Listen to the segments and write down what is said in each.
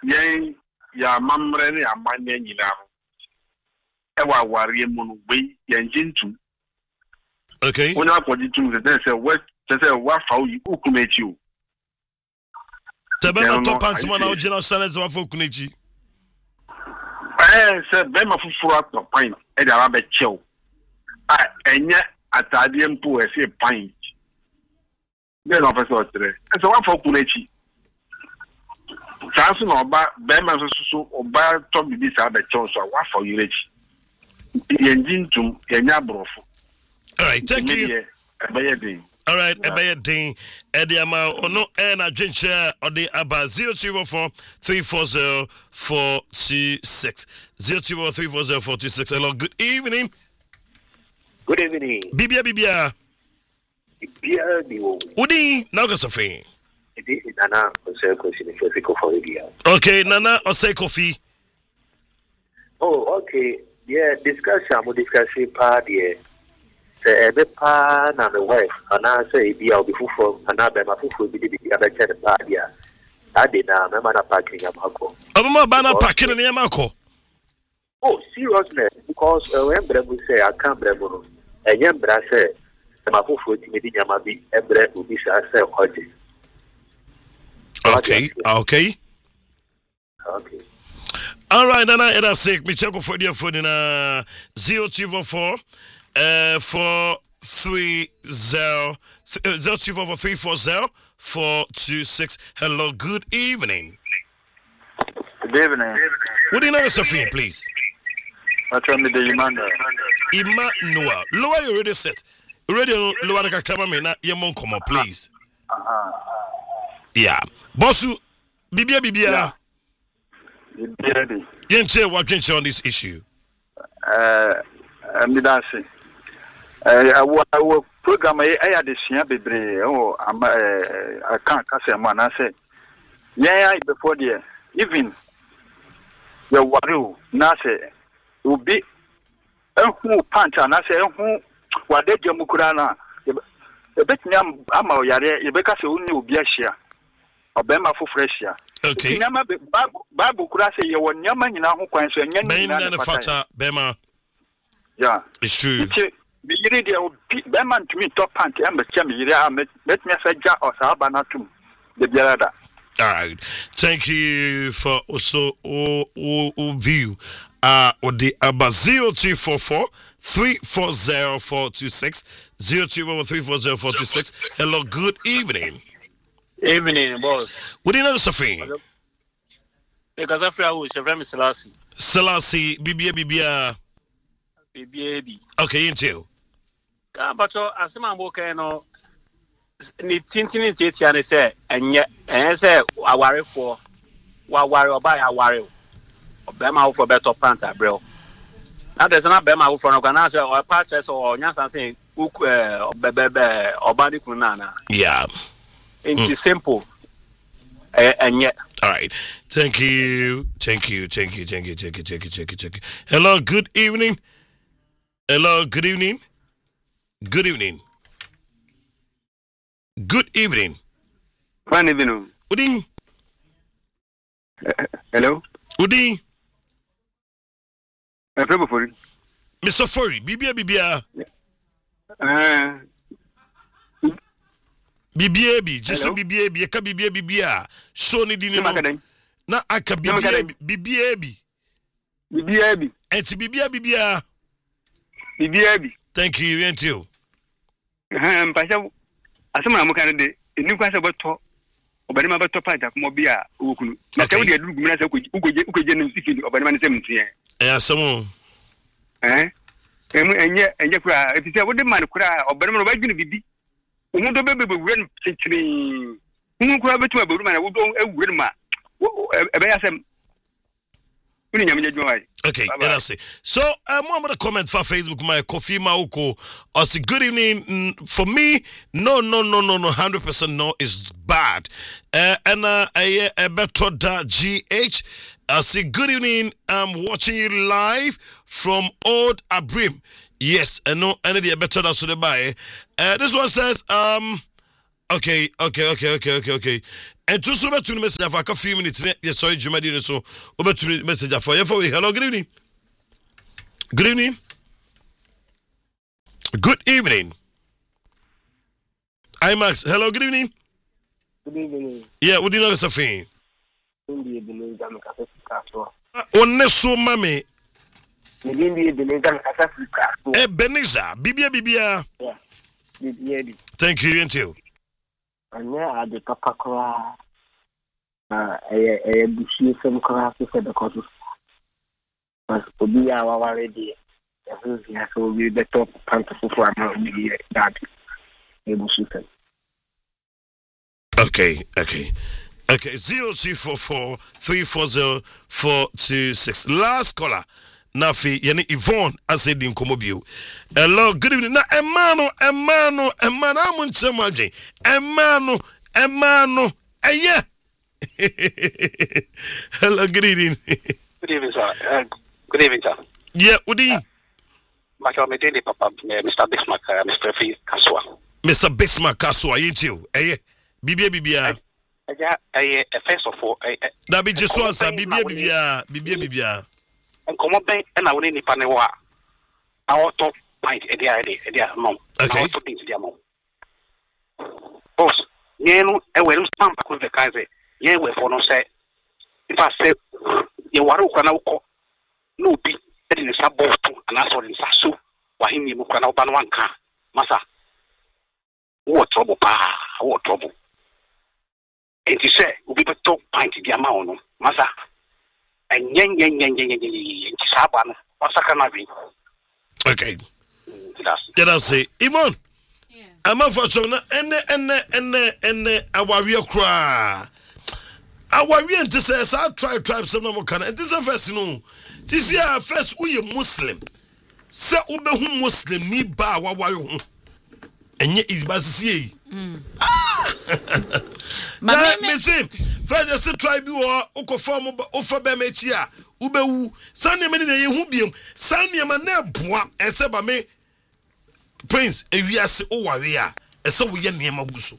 yen ya mamre ne amane nyina e wa ware mu no we yen jintu. Okay. When I put it to the say what fa you ukumechi o. Tebe top pants man na original silence wa for kunechi. Say be ma fufuru atọ pint e dey aba chew. Enye atade mpo e say pint. Be no person otre. E say wa for kunechi. Sansu no ba be ma so oba to bibi sa be chew so wa for yurechi. Yenjin tum yenya brofo. All right, thank you. All right, Ebayadin, Ediama, Ono, and I drink share or the Abba 0244 340 426. 0244 426. Hello, good evening. Good evening. Bibia. Udi, now go Sophie. Nana Oseko for okay, Nana Oseko fee. Oh, okay. Yeah, discussion part, yeah. Ebe pa na my wife and I say be I'll be full and I be my full be the other kind of party. I did na my man packing Yamako. Abama banner packing in Yamako. Oh, seriously, because when Bremu say I can't Bremu and Yambra say my full maybe Yamabi Ebre will be say okay. All right, Nana, and I say me check for the phone in 0244 430 0340 426. Hello, good evening. Good evening. What do you know, Sophie, please? I tell me the Emmanuel. Lower your radio set. Radio lower the camera, na yemon come on, please. Yeah. Bossu, Bibia. Yenche, what can you on this issue? Midasi. Our program I had this year, baby. Oh, I can't say, man. I say, yeah, before the even the waru, Nase, will be a who punch, and I say, who, what did you Mukurana? The bit yam, Amo Yare, Rebecca, who knew Biashia, or Bema for Freshia. Okay. Babu Kurase, you were Yaman in our coins and Yan Bema. Yeah, it's true. The idea of Beman to me top panty and the Chamia met me say ja or Sabanatum, the Biada. All right. Thank you for also view. With the Abba 0244 340 426 0244 340 426. Hello, good evening. Evening, boss. What do you know, Sophie? Because I feel I was a Selassie. Selassie, Bibia. Okay, until. But as I'm working on the tintin and say, and yet, and I say, I worry for what worry or buy a worry. Bema for better panther, bro. Now there's not Bema for an organizer or a purchase or something, or body kunana. Yeah. It's simple. And yet. All right. Thank you. Hello, good evening. Hello, good evening. Good evening. Fine evening. Udin. Hello. Udin. Mr. Fori, Bibia. Bibiabi, just Bibiabi, aka Bibia. So ni dini na aka Bibiabi. Eti Bibia. Thank you, until. Pasha, asama na mukana de, enu kwasa boto, obani ma boto panta ko bia okunu. Na ka wodi adugu na sa ukoje no sifini obani ma ne semtie. Asamo. Enye kura, efise wodi man kura obani ma ba dwene bibi. Umudo bebe wura titiri. Unu kura betu aberu ma na wodo ewura ma. Ebe ya sem. Okay, and I say. So, I'm going to comment for Facebook, my Kofi Mauko. I say, good evening. For me, no, 100% no is bad. And I better that GH. I say, good evening. I'm watching you live from Old Abrim. Yes, and no, and the better that so the buy. This one says, okay. And to so to message for a few minutes. Yes, sorry, Jumadi. So over to message for you. Hello, good evening. Good evening. Good evening. IMAX. Hello, good evening. Good evening. Yeah, what do you know, Sophie? On so, mammy. Ebenezer, Bibia. Thank you, and you. And yeah, the papa cry. A bushy some classes at the course. But to be our already. So we the top panther for that. Okay. 0244 340 426. Last caller. Nafi, yani Yvonne, I said in Comobio. Hello, good evening. Na Emano, I'm Samaji. Emano, yeah. Hello, good evening. Good evening, sir. Good evening, sir. Yeah, what do you? My daily papa, Mr. Bismarck, Mr. Fee Kaswa. Mr. Bismarck Kaswa, you too. Bibia. First of all, that be just one, sir. Bibia. And come up and I will need Panewa. Our top pint at the mom. Okay. Boss, Yenu, I will stamp with the Kaiser. Yen will for no say. If I say, you are no be, it is a boss too, and I saw in Sasu, Wahini Mukana Banwanka, Massa. What trouble, what trouble. And he said, we be top pint the amount, Massa. And yen Saban, Masakanavi. Okay. That's say, Yvonne. I'm a for some and our real cry. Our real to say, I'll try some more can. And this is a first, this year, first, we a Muslim. Say, Ube Muslim, ni ba, wa. And yet, it's Bassi. Me say, first, I tribe you or Okoform over Bemechia, Ube, Sunday, many day, Hubium, Sunday, Manabua, and Sabame. Prince, if you are o warrior, and so we are near Mabuso.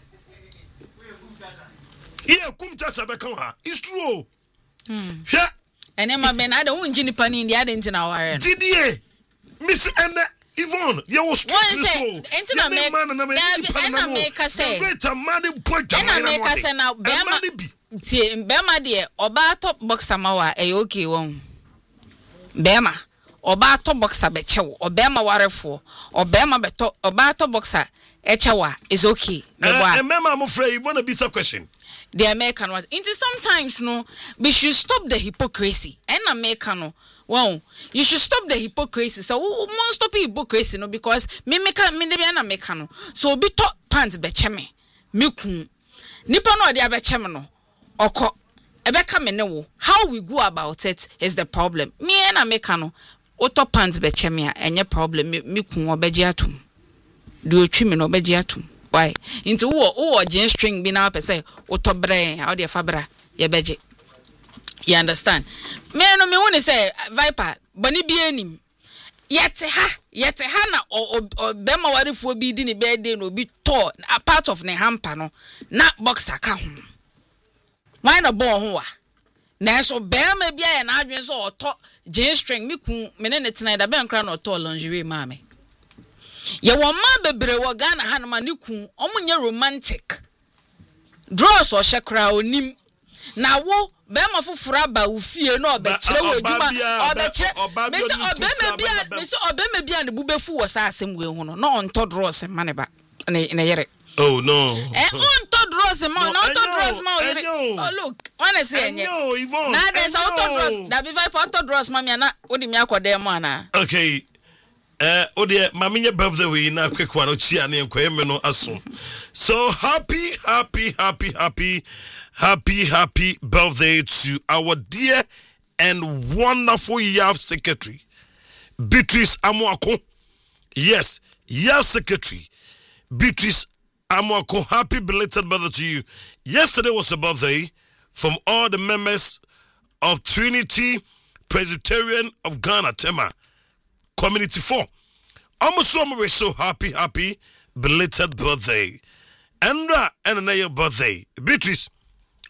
Yeah, come touch a become. It's true. Yeah. And then my man, I don't want Jenny Penny in the other into our area. Didier, Miss Anna Yvonne, you was straight so. Into the man and I make us say, great a money point. And I make us now, Bema dear, or bar top box samawa, a okay one. Bema. Oba to boxer bechew or bema warefo or bema beto or bato boxer echawa is okay. Remember, I'm afraid you want to be some question. The American was into sometimes no, we should stop the hypocrisy. And American, well, you should stop the hypocrisy. So we must stop hypocrisy no because me make an American. So be top pants becheme, milkun. Nippon or the abechemano or Ebeka menewo. How we go about it is the problem. Me and American. Oto pants bechemia enye problem me kun obeji atum do twi me no obeji atum why into wo gin string bi na pese oto brain how de fabra ye beje you understand me no me woni say viper bani bi anim yete ha na bema warefo bi di ne birthday no bi to a part of ne hamper no na boxer ka ho why no bo ho wa na so bema bia ya na adwen so oto J string me kun me ne tena da ben kra na oto lingerie ma me ye wo ma bebre wo Ghana ha na ma ne kun omunye romantic draws o shekra onim na wo bema foforo aba wo fie na obekire wo adwuma obekire me so obema bia ne bubefu wo sa asem we hu no na onto draws ma ne ba ne yere. Oh no. Unto draws him on, not draws more. Oh, look, when I say, no, Yvonne. Now there's auto draws. That be 5 auto draws, mammy, and not what the Miyako de Mana. Okay. Oh dear, Mammy, birthday we now quick one, Ochiani and Quemeno Asso. So happy birthday to our dear and wonderful YAF secretary, Beatrice Amoako. Yes, YAF secretary, Beatrice Amoako, happy belated birthday to you. Yesterday was a birthday from all the members of Trinity Presbyterian of Ghana, Tema, Community 4. Almost so happy belated birthday. And another birthday. Beatrice,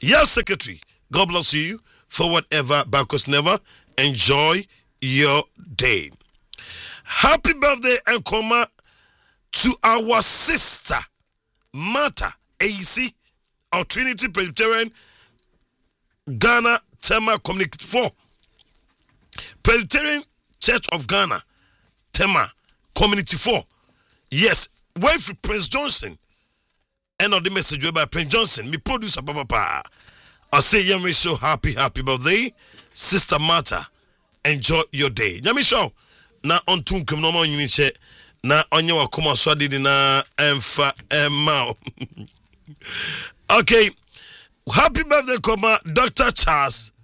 Yes, Secretary. God bless you for whatever, backwards never. Enjoy your day. Happy birthday and coma to our sister, Martha AC of Trinity Presbyterian Ghana Tema Community 4. Presbyterian Church of Ghana Tema Community 4. Yes, wait for Prince Johnson. End of the message by Prince Johnson. Me producer Papa. I say Yami Show happy birthday, Sister Martha. Enjoy your day. Yami Show. Na on tunkum no more uniche. Na onye wa kuma swadi na emfa emao. Okay. Happy birthday, Dr. Charles